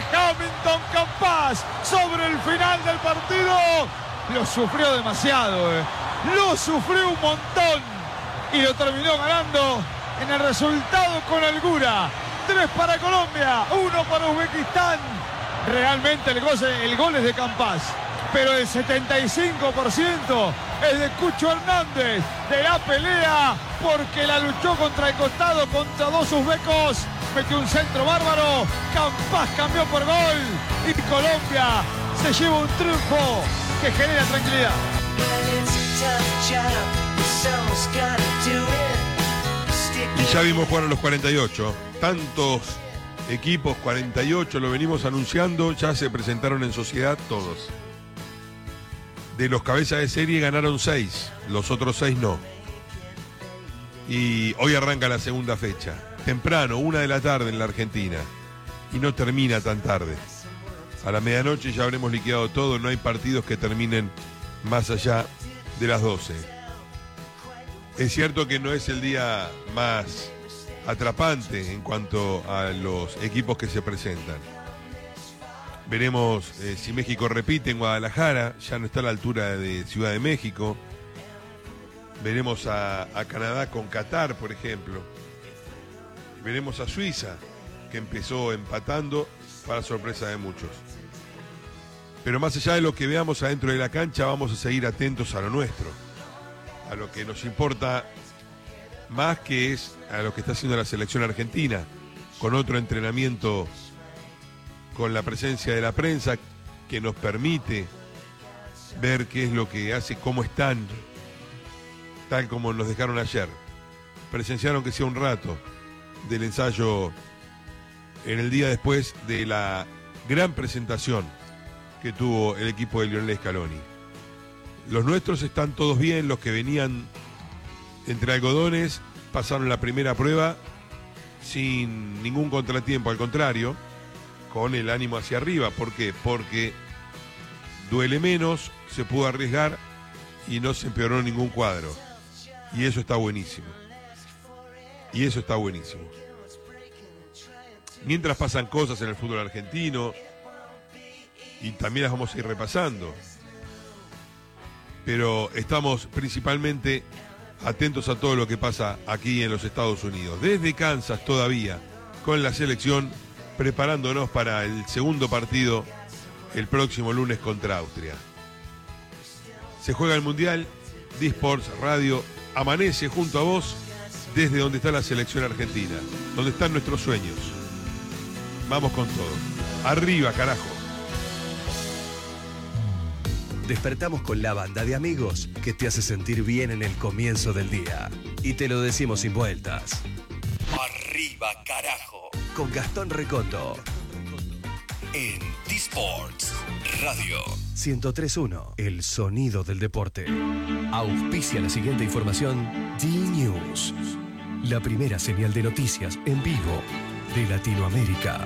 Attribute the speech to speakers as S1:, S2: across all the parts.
S1: Hamilton Campas sobre el final del partido. Lo sufrió demasiado, lo sufrió un montón y lo terminó ganando en el resultado con holgura. 3 para Colombia, 1 para Uzbekistán. Realmente el gol es de Campas, pero el 75% es de Cucho Hernández, de la pelea, porque la luchó contra el costado, contra 2 uzbecos, metió un centro bárbaro, Campas cambió por gol y Colombia se lleva un triunfo que genera tranquilidad.
S2: Y ya vimos jugar a los 48, tantos equipos, 48, lo venimos anunciando, ya se presentaron en sociedad todos. De los cabezas de serie ganaron 6, los otros 6 no. Y hoy arranca la segunda fecha, temprano, 1 de la tarde en la Argentina, y no termina tan tarde. A la medianoche ya habremos liquidado todo, no hay partidos que terminen más allá de las 12. Es cierto que no es el día más atrapante en cuanto a los equipos que se presentan. Veremos si México repite en Guadalajara, ya no está a la altura de Ciudad de México. Veremos a Canadá con Qatar, por ejemplo. Veremos a Suiza, que empezó empatando para sorpresa de muchos. Pero más allá de lo que veamos adentro de la cancha, vamos a seguir atentos a lo nuestro, a lo que nos importa más, que es a lo que está haciendo la selección argentina, con otro entrenamiento, con la presencia de la prensa que nos permite ver qué es lo que hace, cómo están, tal como nos dejaron ayer. Presenciaron que sea un rato del ensayo en el día después de la gran presentación que tuvo el equipo de Lionel Scaloni. Los nuestros están todos bien, los que venían entre algodones pasaron la primera prueba sin ningún contratiempo, al contrario, con el ánimo hacia arriba. ¿Por qué? Porque duele menos, se pudo arriesgar y no se empeoró ningún cuadro. Y eso está buenísimo. Y eso está buenísimo. Mientras pasan cosas en el fútbol argentino, y también las vamos a ir repasando, pero estamos principalmente atentos a todo lo que pasa aquí en los Estados Unidos. Desde Kansas todavía, con la selección, preparándonos para el segundo partido el próximo lunes contra Austria. Se juega el Mundial, D-Sports Radio amanece junto a vos desde donde está la selección argentina, donde están nuestros sueños. Vamos con todo. Arriba, carajo.
S3: Despertamos con la banda de amigos que te hace sentir bien en el comienzo del día. Y te lo decimos sin vueltas. Arriba, carajo. Con Gastón Recoto. En D-Sports Radio 103.1, el sonido del deporte. Auspicia la siguiente información. D-News, la primera señal de noticias en vivo de Latinoamérica.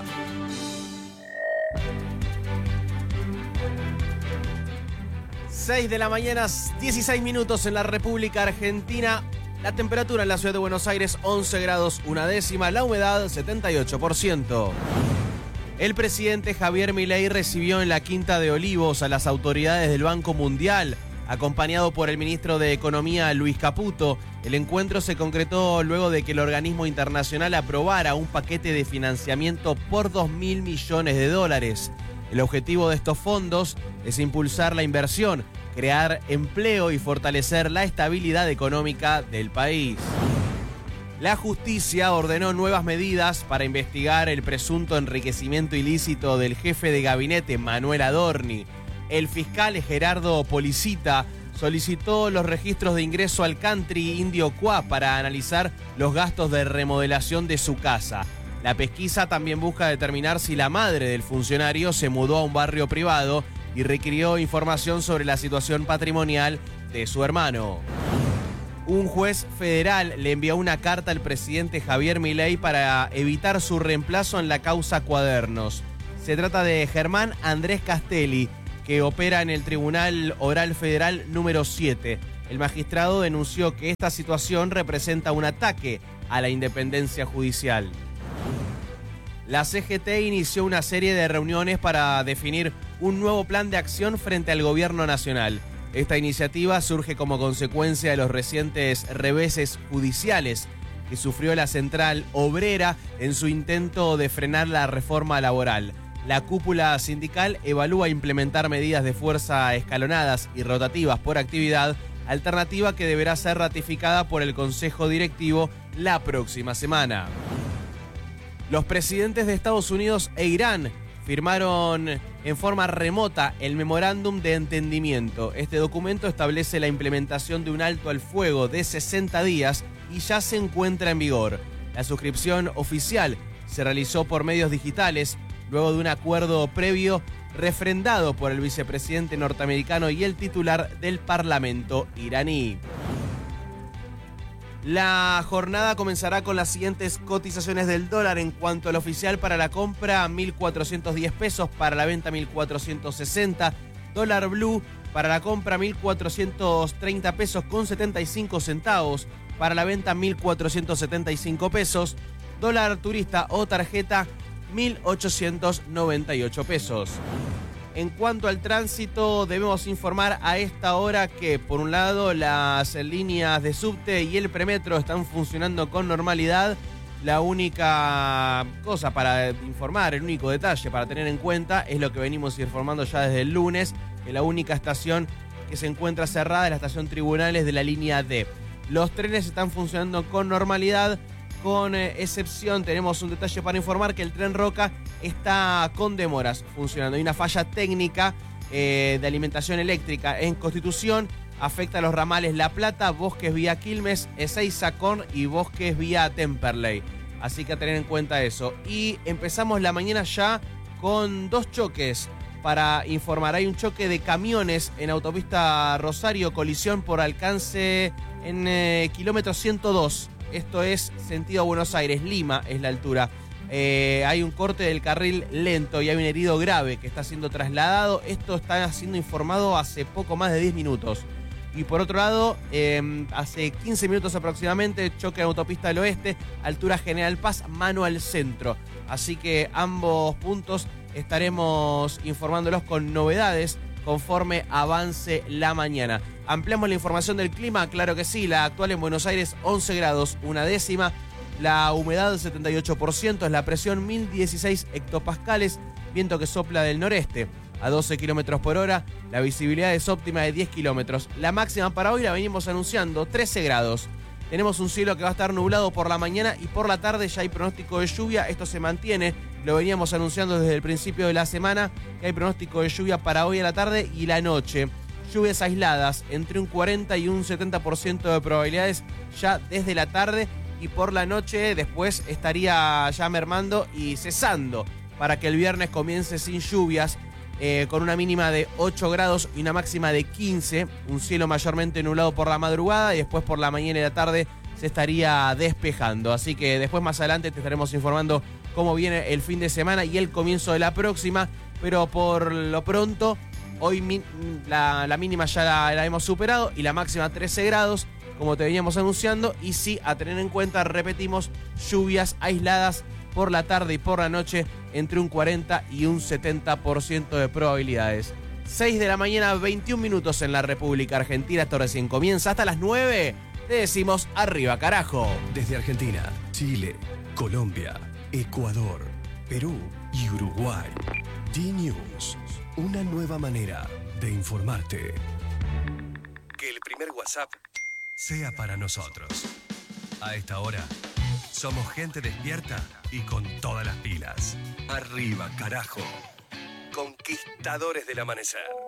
S4: Seis de la mañana, 16 minutos en la República Argentina. La temperatura en la ciudad de Buenos Aires, 11 grados una décima. La humedad, 78%. El presidente Javier Milei recibió en la Quinta de Olivos a las autoridades del Banco Mundial, acompañado por el ministro de Economía Luis Caputo. El encuentro se concretó luego de que el organismo internacional aprobara un paquete de financiamiento por $2.000 millones. El objetivo de estos fondos es impulsar la inversión, crear empleo y fortalecer la estabilidad económica del país. La justicia ordenó nuevas medidas para investigar el presunto enriquecimiento ilícito del jefe de gabinete Manuel Adorni. El fiscal Gerardo Policita solicitó los registros de ingreso al country indio Cuá para analizar los gastos de remodelación de su casa. La pesquisa también busca determinar si la madre del funcionario se mudó a un barrio privado y requirió información sobre la situación patrimonial de su hermano. Un juez federal le envió una carta al presidente Javier Milei para evitar su reemplazo en la causa Cuadernos. Se trata de Germán Andrés Castelli, que opera en el Tribunal Oral Federal número 7. El magistrado denunció que esta situación representa un ataque a la independencia judicial. La CGT inició una serie de reuniones para definir un nuevo plan de acción frente al gobierno nacional. Esta iniciativa surge como consecuencia de los recientes reveses judiciales que sufrió la central obrera en su intento de frenar la reforma laboral. La cúpula sindical evalúa implementar medidas de fuerza escalonadas y rotativas por actividad, alternativa que deberá ser ratificada por el Consejo Directivo la próxima semana. Los presidentes de Estados Unidos e Irán firmaron en forma remota el memorándum de entendimiento. Este documento establece la implementación de un alto al fuego de 60 días y ya se encuentra en vigor. La suscripción oficial se realizó por medios digitales luego de un acuerdo previo refrendado por el vicepresidente norteamericano y el titular del Parlamento iraní. La jornada comenzará con las siguientes cotizaciones del dólar. En cuanto al oficial, para la compra 1.410 pesos, para la venta 1.460. Dólar blue para la compra 1.430 pesos con 75 centavos, para la venta 1.475 pesos. Dólar turista o tarjeta 1.898 pesos. En cuanto al tránsito, debemos informar a esta hora que, por un lado, las líneas de subte y el premetro están funcionando con normalidad. La única cosa para informar, el único detalle para tener en cuenta es lo que venimos informando ya desde el lunes, que la única estación que se encuentra cerrada es la estación Tribunales de la línea D. Los trenes están funcionando con normalidad. Con excepción, tenemos un detalle para informar que el tren Roca está con demoras funcionando. Hay una falla técnica de alimentación eléctrica en Constitución. Afecta a los ramales La Plata, Bosques vía Quilmes, Ezeiza Corn y Bosques vía Temperley. Así que a tener en cuenta eso. Y empezamos la mañana ya con 2 choques para informar. Hay un choque de camiones en autopista Rosario, colisión por alcance en kilómetro 102. Esto es sentido Buenos Aires, Lima es la altura. Hay un corte del carril lento y hay un herido grave que está siendo trasladado. Esto está siendo informado hace poco más de 10 minutos. Y por otro lado, hace 15 minutos aproximadamente, choque en autopista del oeste, altura General Paz, mano al centro. Así que ambos puntos estaremos informándolos con novedades conforme avance la mañana. Ampliamos la información del clima, claro que sí. La actual en Buenos Aires, 11 grados, 1/10. La humedad, 78%. La presión, 1016 hectopascales. Viento que sopla del noreste a 12 kilómetros por hora. La visibilidad es óptima de 10 kilómetros. La máxima para hoy la venimos anunciando, 13 grados. Tenemos un cielo que va a estar nublado por la mañana y por la tarde ya hay pronóstico de lluvia. Esto se mantiene, lo veníamos anunciando desde el principio de la semana, que hay pronóstico de lluvia para hoy a la tarde y la noche. Lluvias aisladas, entre un 40 y un 70% de probabilidades ya desde la tarde, y por la noche después estaría ya mermando y cesando para que el viernes comience sin lluvias, con una mínima de 8 grados y una máxima de 15, un cielo mayormente nublado por la madrugada y después por la mañana y la tarde se estaría despejando. Así que después más adelante te estaremos informando cómo viene el fin de semana y el comienzo de la próxima, pero por lo pronto hoy la mínima ya la hemos superado y la máxima 13 grados, como te veníamos anunciando, y sí, a tener en cuenta, repetimos, lluvias aisladas por la tarde y por la noche, entre un 40 y un 70% de probabilidades. 6 de la mañana, 21 minutos en la República Argentina. Esto recién comienza. Hasta las 9 te decimos arriba, carajo.
S3: Desde Argentina, Chile, Colombia, Ecuador, Perú y Uruguay. D-News, una nueva manera de informarte. Que el primer WhatsApp sea para nosotros. A esta hora, somos gente despierta y con todas las pilas. Arriba, carajo. Conquistadores del amanecer.